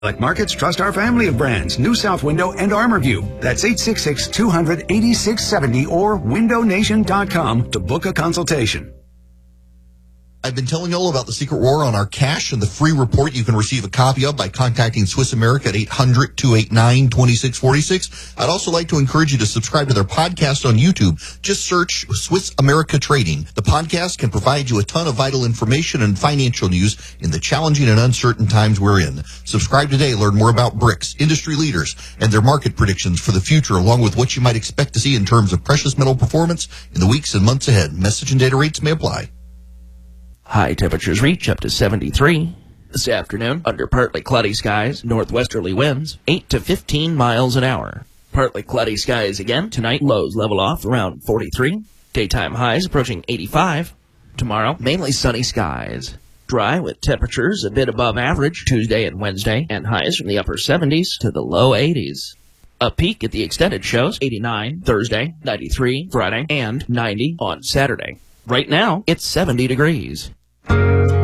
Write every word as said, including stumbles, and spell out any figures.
Like markets, trust our family of brands, New South Window and ArmorView. That's eight six six, two hundred, eighty-six seventy or window nation dot com to book a consultation. I've been telling you all about the Secret War on our cash and the free report you can receive a copy of by contacting Swiss America at eight hundred, two eight nine, two six four six. I'd also like to encourage you to subscribe to their podcast on YouTube. Just search Swiss America Trading. The podcast can provide you a ton of vital information and financial news in the challenging and uncertain times we're in. Subscribe today. Learn more about B R I C S, industry leaders, and their market predictions for the future, along with what you might expect to see in terms of precious metal performance in the weeks and months ahead. Message and data rates may apply. High temperatures reach up to seventy-three. This afternoon, under partly cloudy skies, northwesterly winds, eight to fifteen miles an hour. Partly cloudy skies again. Tonight, lows level off around forty-three. Daytime highs approaching eighty-five. Tomorrow, mainly sunny skies. Dry with temperatures a bit above average Tuesday and Wednesday, and highs from the upper seventies to the low eighties. A peak at the extended shows, eighty-nine Thursday, ninety-three Friday, and ninety on Saturday. Right now, it's seventy degrees.